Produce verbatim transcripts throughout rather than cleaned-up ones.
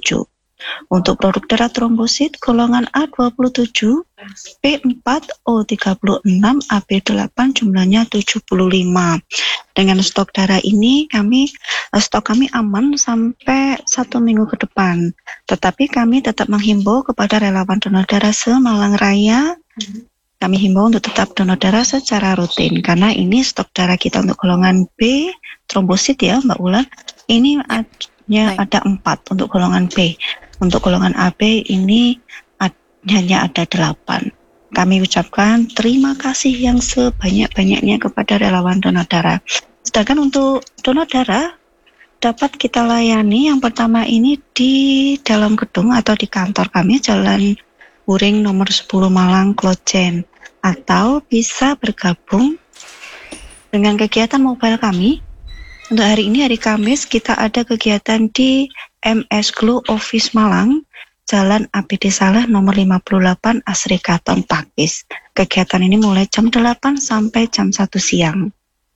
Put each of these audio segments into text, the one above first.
tujuh. Untuk produk darah trombosit golongan A dua puluh tujuh, B empat, O tiga puluh enam, A B delapan, jumlahnya tujuh puluh lima. Dengan stok darah ini kami stok kami aman sampai satu minggu ke depan. Tetapi kami tetap menghimbau kepada relawan donor darah se-Malang Raya, kami himbau untuk tetap donor darah secara rutin karena ini stok darah kita untuk golongan B trombosit ya Mbak Wulan, ini hanya ada empat untuk golongan B. Untuk golongan A B ini ad, hanya ada delapan. Kami ucapkan terima kasih yang sebanyak-banyaknya kepada relawan donor darah. Sedangkan untuk donor darah dapat kita layani yang pertama ini di dalam gedung atau di kantor kami, Jalan Wuring nomor sepuluh Malang Klojen, atau bisa bergabung dengan kegiatan mobile kami. Untuk hari ini, hari Kamis, kita ada kegiatan di M S Glow Office Malang, Jalan A B D Saleh nomor lima puluh delapan Asri Katon Pakis. Kegiatan ini mulai jam delapan sampai jam satu siang.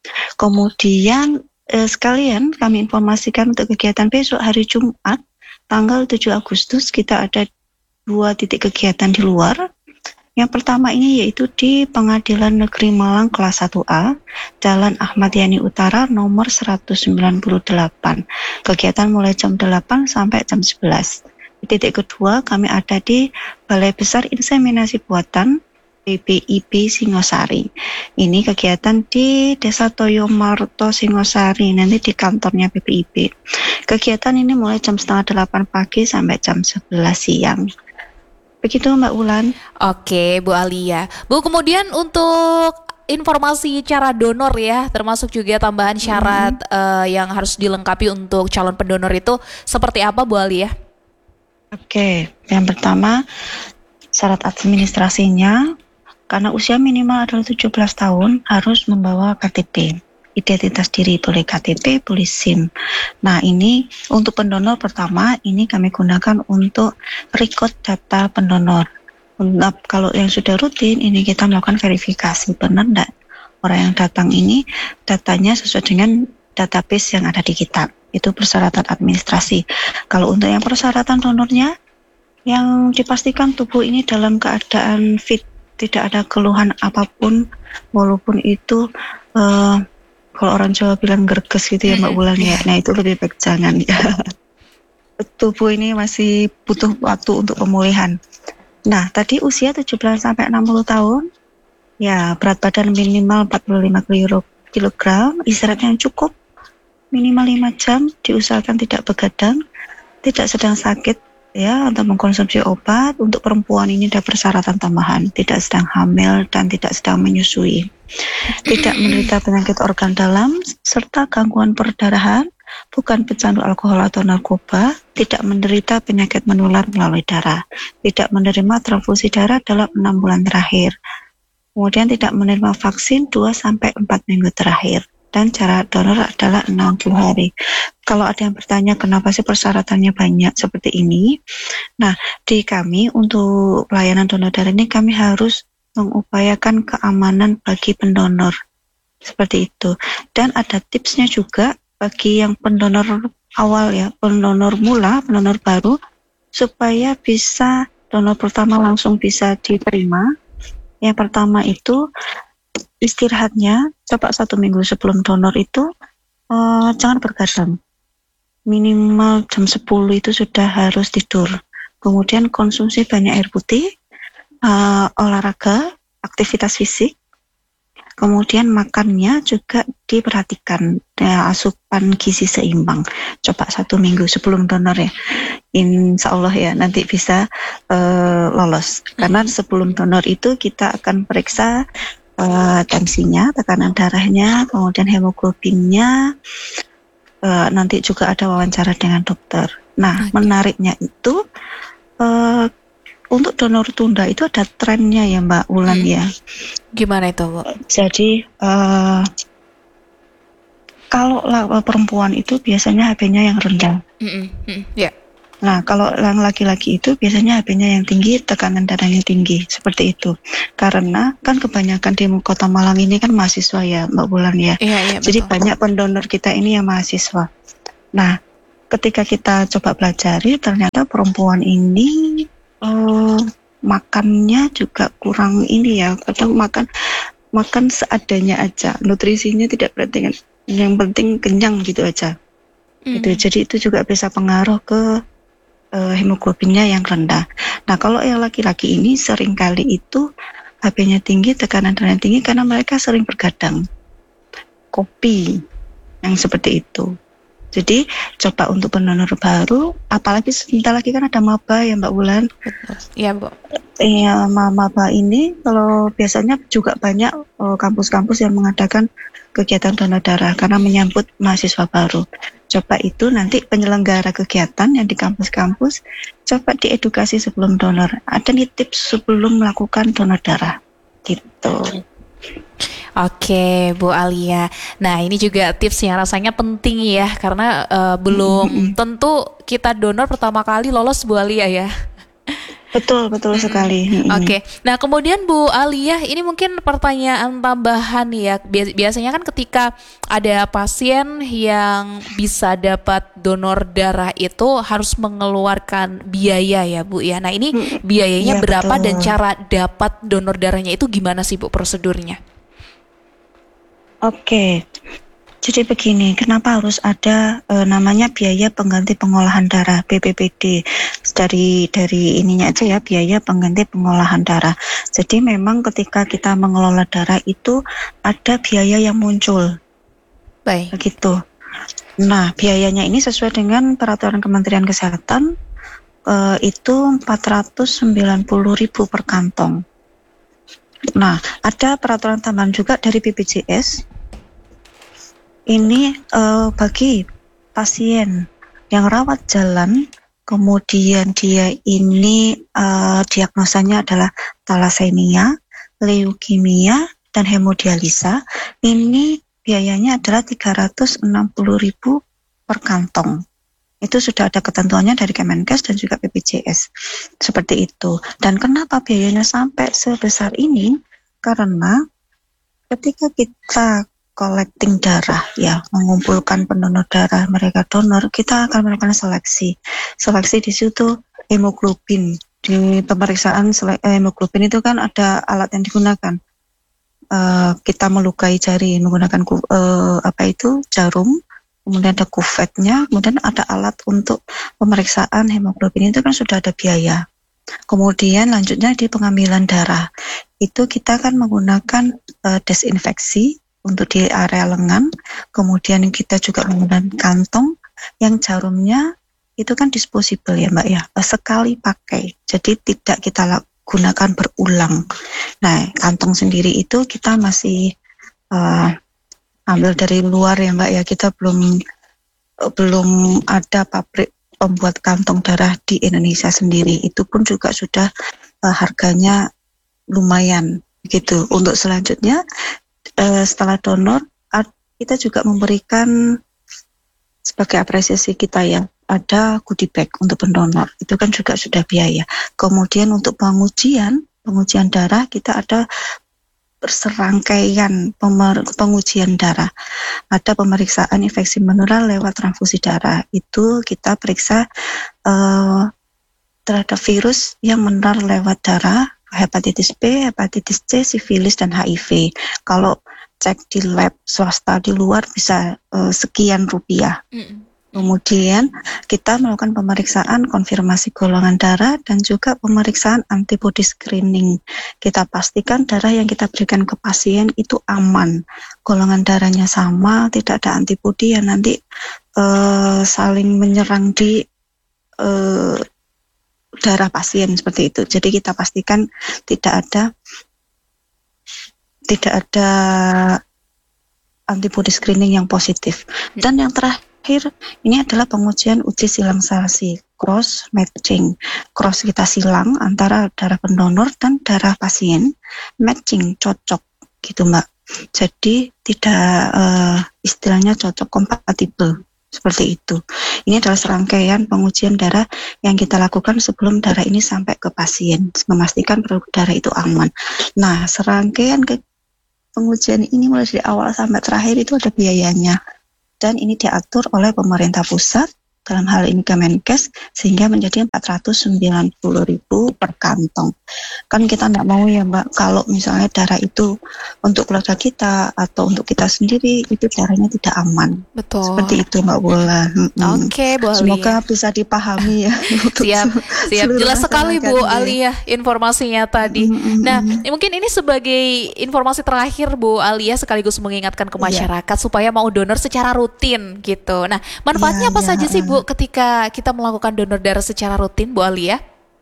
Kemudian eh, sekalian kami informasikan untuk kegiatan besok hari Jumat, tanggal tujuh Agustus, kita ada dua titik kegiatan di luar. Yang pertama ini yaitu di Pengadilan Negeri Malang kelas satu A, Jalan Ahmad Yani Utara nomor seratus sembilan puluh delapan. Kegiatan mulai jam delapan sampai jam sebelas. Di titik kedua kami ada di Balai Besar Inseminasi Buatan B P I B Singosari. Ini kegiatan di Desa Toyo Marto Singosari, nanti di kantornya B P I B. Kegiatan ini mulai jam setengah delapan pagi sampai jam sebelas siang. Begitu Mbak Wulan. Oke Bu Alia. Bu, kemudian untuk informasi cara donor ya, termasuk juga tambahan syarat hmm. uh, yang harus dilengkapi untuk calon pendonor itu seperti apa Bu Alia? Oke, yang pertama syarat administrasinya, karena usia minimal adalah tujuh belas tahun harus membawa K T P. Identitas diri boleh K T P, boleh SIM. Nah ini untuk pendonor pertama, ini kami gunakan untuk record data pendonor. Nah, kalau yang sudah rutin, ini kita melakukan verifikasi benar enggak orang yang datang ini datanya sesuai dengan database yang ada di kita. Itu persyaratan administrasi. Kalau untuk yang persyaratan donornya, yang dipastikan tubuh ini dalam keadaan fit, tidak ada keluhan apapun, walaupun itu uh, kalau orang Jawa bilang gerges gitu ya Mbak Wulan ya. Nah itu lebih baik jangan ya. Tubuh ini masih butuh waktu untuk pemulihan. Nah tadi usia tujuh belas sampai enam puluh tahun, ya berat badan minimal empat puluh lima kilogram, istirahat yang cukup minimal lima jam, diusahakan tidak begadang, tidak sedang sakit ya, untuk mengkonsumsi obat. Untuk perempuan ini ada persyaratan tambahan, tidak sedang hamil dan tidak sedang menyusui, tidak menderita penyakit organ dalam serta gangguan perdarahan, bukan pecandu alkohol atau narkoba, tidak menderita penyakit menular melalui darah, tidak menerima transfusi darah dalam enam bulan terakhir, kemudian tidak menerima vaksin dua sampai empat minggu terakhir, dan cara donor adalah enam puluh hari. Kalau ada yang bertanya kenapa sih persyaratannya banyak seperti ini, nah di kami untuk pelayanan donor darah ini kami harus mengupayakan keamanan bagi pendonor seperti itu. Dan ada tipsnya juga bagi yang pendonor awal ya, pendonor mula, pendonor baru, supaya bisa donor pertama langsung bisa diterima. Yang pertama itu istirahatnya coba satu minggu sebelum donor itu uh, jangan bergadang. Minimal jam sepuluh itu sudah harus tidur. Kemudian konsumsi banyak air putih, uh, olahraga, aktivitas fisik. Kemudian makannya juga diperhatikan, ya, asupan gizi seimbang. Coba satu minggu sebelum donor ya. Insya Allah ya nanti bisa uh, lolos. Karena sebelum donor itu kita akan periksa uh, tensinya, tekanan darahnya, kemudian hemoglobinnya. Uh, nanti juga ada wawancara dengan dokter. Nah, okay. Menariknya itu uh, untuk donor tunda itu ada trennya ya Mbak Wulan hmm. ya. Gimana itu Bu? Jadi uh, kalau perempuan itu biasanya H B-nya yang rendah. Mm-mm. Mm, yeah. Nah kalau yang laki-laki itu biasanya H B-nya yang tinggi, tekanan darahnya tinggi, seperti itu. Karena kan kebanyakan di Kota Malang ini kan mahasiswa ya Mbak Wulan ya. Yeah, yeah, Jadi betul. banyak pendonor kita ini yang mahasiswa. Nah ketika kita coba pelajari, ternyata perempuan ini uh, makannya juga kurang ini ya, kadang makan makan seadanya aja, nutrisinya tidak penting, yang penting kenyang gitu aja. Mm. Gitu. Jadi itu juga bisa pengaruh ke uh, hemoglobinnya yang rendah. Nah, kalau yang laki-laki ini seringkali itu H B-nya tinggi, tekanan darahnya tinggi karena mereka sering bergadang. Kopi yang seperti itu. Jadi coba untuk pendonor baru, apalagi sebentar lagi kan ada maba ya Mbak Wulan. Iya Bu. Iya, maba ini kalau biasanya juga banyak uh, kampus-kampus yang mengadakan kegiatan donor darah karena menyambut mahasiswa baru. Coba itu nanti penyelenggara kegiatan yang di kampus-kampus coba diedukasi sebelum donor. Ada nih tips sebelum melakukan donor darah gitu. Oke, Bu Alia. Nah, ini juga tips yang rasanya penting ya, karena uh, belum mm-hmm. tentu kita donor pertama kali lolos, Bu Alia ya. Betul, betul mm-hmm. sekali. Mm-hmm. Oke, nah kemudian Bu Alia, ini mungkin pertanyaan tambahan ya. Biasanya kan ketika ada pasien yang bisa dapat donor darah itu harus mengeluarkan biaya ya Bu ya. Nah ini biayanya ya, berapa betul. Dan cara dapat donor darahnya itu gimana sih Bu prosedurnya? Oke, jadi begini, kenapa harus ada e, namanya biaya pengganti pengolahan darah B P P D dari dari ininya aja ya, biaya pengganti pengolahan darah. Jadi memang ketika kita mengelola darah itu ada biaya yang muncul, baik, begitu. Nah, biayanya ini sesuai dengan peraturan Kementerian Kesehatan e, itu empat ratus sembilan puluh ribu per kantong. Nah, ada peraturan tambahan juga dari B P J S. Ini uh, bagi pasien yang rawat jalan, kemudian dia ini uh, diagnosanya adalah thalassemia, leukemia, dan hemodialisa. Ini biayanya adalah tiga ratus enam puluh ribu per kantong. Itu sudah ada ketentuannya dari Kemenkes dan juga B P J S. Seperti itu. Dan kenapa biayanya sampai sebesar ini? Karena ketika kita collecting darah, ya, mengumpulkan pendonor darah, mereka donor, kita akan melakukan seleksi. Seleksi di situ hemoglobin. Di pemeriksaan sele- hemoglobin itu kan ada alat yang digunakan. Uh, kita melukai jari menggunakan uh, apa itu jarum. Kemudian ada kuvetnya, kemudian ada alat untuk pemeriksaan hemoglobin, itu kan sudah ada biaya. Kemudian lanjutnya di pengambilan darah, itu kita kan menggunakan uh, desinfeksi untuk di area lengan, kemudian kita juga menggunakan kantong yang jarumnya itu kan disposable ya Mbak ya, sekali pakai, jadi tidak kita gunakan berulang. Nah, kantong sendiri itu kita masih uh, ambil dari luar ya Mbak ya, kita belum belum ada pabrik pembuat kantong darah di Indonesia sendiri. Itu pun juga sudah uh, harganya lumayan gitu. Untuk selanjutnya uh, setelah donor ad, kita juga memberikan sebagai apresiasi kita ya, ada goodie bag untuk pendonor. Itu kan juga sudah biaya. Kemudian untuk pengujian pengujian darah kita ada serangkaian pemer- pengujian darah. Ada pemeriksaan infeksi menular lewat transfusi darah. Itu kita periksa uh, terhadap virus yang menular lewat darah, hepatitis B, hepatitis C, sifilis, dan H I V. Kalau cek di lab swasta di luar bisa uh, sekian rupiah. Mm. Kemudian kita melakukan pemeriksaan konfirmasi golongan darah dan juga pemeriksaan antibody screening. Kita pastikan darah yang kita berikan ke pasien itu aman, golongan darahnya sama, tidak ada antibody yang nanti uh, saling menyerang di uh, darah pasien seperti itu. Jadi kita pastikan tidak ada tidak ada antibody screening yang positif. Dan yang terakhir Akhir, ini adalah pengujian uji silang salsi, cross matching. Cross kita silang antara darah pendonor dan darah pasien, matching, cocok gitu Mbak. Jadi tidak uh, istilahnya cocok, kompatibel seperti itu. Ini adalah serangkaian pengujian darah yang kita lakukan sebelum darah ini sampai ke pasien, memastikan produk darah itu aman. Nah, serangkaian ke pengujian ini mulai dari awal sampai terakhir itu ada biayanya. Dan ini diatur oleh pemerintah pusat dalam hal ini Kemenkes, sehingga menjadi empat ratus sembilan puluh ribu per kantong. Kan kita tidak mau ya Mbak, kalau misalnya darah itu untuk keluarga kita atau untuk kita sendiri, itu darahnya tidak aman. Betul. Seperti itu Mbak Bola. Hmm. Oke, Bu Alia. Semoga bisa dipahami ya. Siap, siap. Jelas sekali Bu ya. Alia informasinya tadi. Mm-hmm. Nah, mungkin ini sebagai informasi terakhir Bu Alia sekaligus mengingatkan ke masyarakat yeah. supaya mau donor secara rutin gitu. Nah, manfaatnya yeah, apa yeah, saja sih Bu ketika kita melakukan donor darah secara rutin Bu Alia?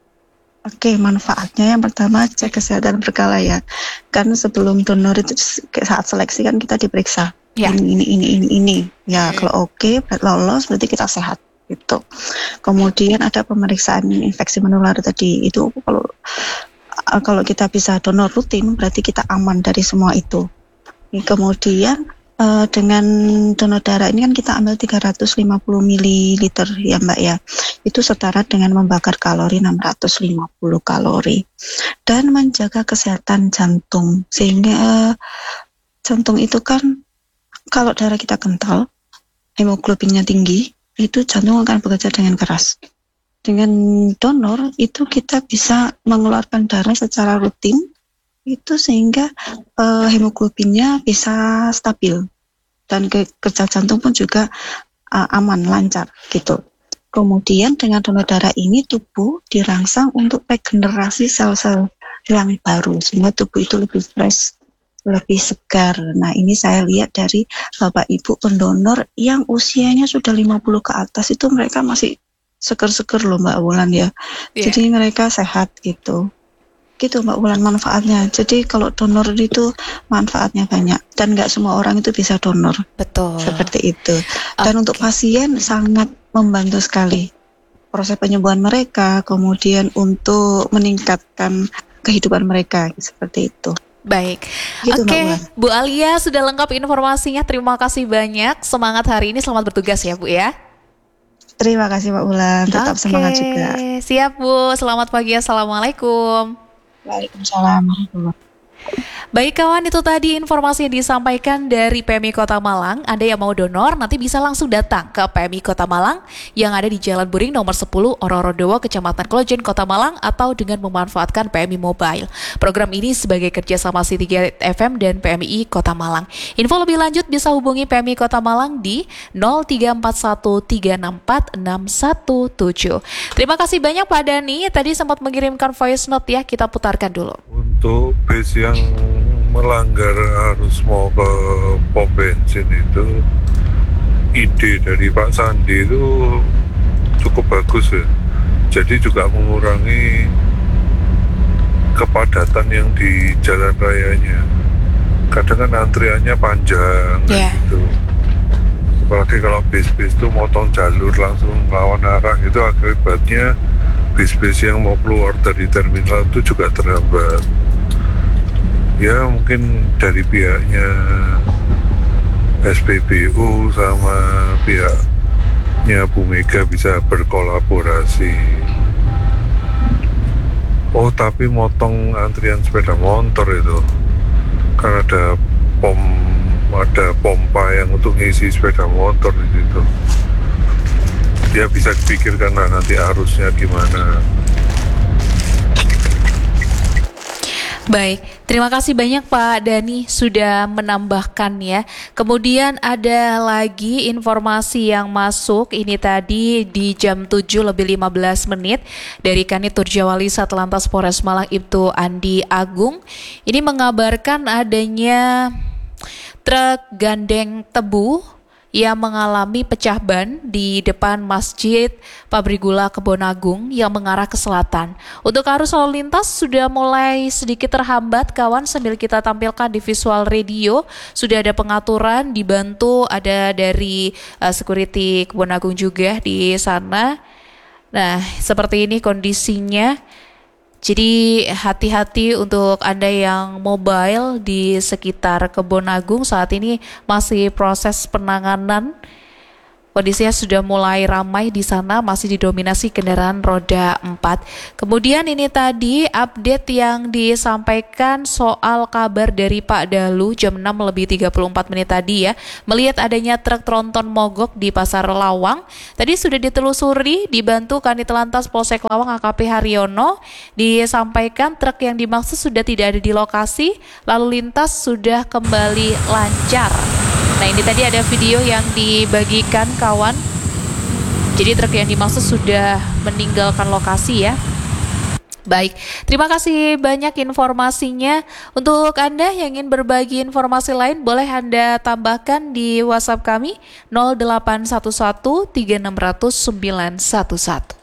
Oke, manfaatnya yang pertama cek kesehatan berkala ya. Kan sebelum donor itu saat seleksi kan kita diperiksa. Ya. Ini, ini, ini, ini, ini. Ya, hmm. kalau oke, lolos berarti kita sehat. Gitu. Kemudian ada pemeriksaan infeksi menular tadi. Itu kalau kalau kita bisa donor rutin berarti kita aman dari semua itu. Kemudian Uh, dengan donor darah ini kan kita ambil tiga ratus lima puluh mililiter ya Mbak ya. Itu setara dengan membakar kalori enam ratus lima puluh kalori. Dan menjaga kesehatan jantung. Sehingga uh, jantung itu kan kalau darah kita kental, hemoglobinnya tinggi, itu jantung akan bekerja dengan keras. Dengan donor itu kita bisa mengeluarkan darah secara rutin, itu sehingga uh, hemoglobinnya bisa stabil dan ke, kerja jantung pun juga uh, aman, lancar gitu. Kemudian dengan donor darah ini tubuh dirangsang untuk regenerasi sel-sel yang baru sehingga tubuh itu lebih fresh, lebih segar. Nah ini saya lihat dari Bapak Ibu pendonor yang usianya sudah lima puluh ke atas itu mereka masih seger-seger loh Mbak Wulan ya. Yeah. Jadi mereka sehat gitu. Gitu Mbak Wulan manfaatnya. Jadi kalau donor itu manfaatnya banyak dan nggak semua orang itu bisa donor. Betul. Seperti itu. Dan okay. untuk pasien sangat membantu sekali proses penyembuhan mereka, kemudian untuk meningkatkan kehidupan mereka seperti itu. Baik, gitu, oke okay. Bu Alia sudah lengkap informasinya. Terima kasih banyak. Semangat hari ini, selamat bertugas ya Bu ya. Terima kasih Mbak Wulan. Tetap okay. semangat juga. Siap Bu. Selamat pagi. Assalamualaikum. Waalaikumsalam. Baik kawan, itu tadi informasi yang disampaikan dari P M I Kota Malang. Anda yang mau donor nanti bisa langsung datang ke P M I Kota Malang yang ada di Jalan Buring nomor sepuluh Ororodowo, Kecamatan Klojen, Kota Malang, atau dengan memanfaatkan P M I Mobile. Program ini sebagai kerjasama City Gate F M dan P M I Kota Malang. Info lebih lanjut bisa hubungi P M I Kota Malang di nol tiga empat satu tiga enam empat enam satu tujuh. Terima kasih banyak Pak Dani. Tadi sempat mengirimkan voice note ya, kita putarkan dulu. Untuk bis yang melanggar harus mau ke pom bensin itu, ide dari Pak Sandi itu cukup bagus ya. Jadi juga mengurangi kepadatan yang di jalan rayanya. Kadang kan antriannya panjang yeah. gitu. Apalagi kalau bis-bis itu motong jalur langsung melawan arah, itu akibatnya bis-bis yang mau keluar dari terminal itu juga terhambat. Ya mungkin dari pihaknya S P B U sama pihaknya Bu Mega bisa berkolaborasi. Oh tapi motong antrian sepeda motor itu kan ada pom ada pompa yang untuk ngisi sepeda motor di situ. Dia bisa dipikirkan lah nanti arusnya gimana. Baik, terima kasih banyak Pak Dani sudah menambahkan ya. Kemudian ada lagi informasi yang masuk ini tadi di jam tujuh lebih lima belas menit dari Kanit Turjawali Satlantas Polres Malang Ibtu Andi Agung. Ini mengabarkan adanya truk gandeng tebu yang mengalami pecah ban di depan Masjid Pabrik Gula Kebonagung yang mengarah ke selatan. Untuk arus lalu lintas sudah mulai sedikit terhambat kawan, sambil kita tampilkan di visual radio. Sudah ada pengaturan, dibantu ada dari uh, security Kebonagung juga di sana. Nah, seperti ini kondisinya. Jadi hati-hati untuk Anda yang mobile di sekitar Kebonagung, saat ini masih proses penanganan. kondisinya sudah mulai ramai di sana, masih didominasi kendaraan roda empat. Kemudian ini tadi update yang disampaikan soal kabar dari Pak Dalu jam enam lebih tiga puluh empat menit tadi ya, melihat adanya truk tronton mogok di Pasar Lawang. Tadi sudah ditelusuri, dibantu Kanit Lantas Polsek Lawang A K P Haryono, disampaikan truk yang dimaksud sudah tidak ada di lokasi, lalu lintas sudah kembali lancar. Nah ini tadi ada video yang dibagikan kawan. Jadi truk yang dimaksud sudah meninggalkan lokasi ya. Baik, terima kasih banyak informasinya. Untuk Anda yang ingin berbagi informasi lain, boleh Anda tambahkan di WhatsApp kami nol delapan satu satu tiga enam nol nol sembilan satu satu.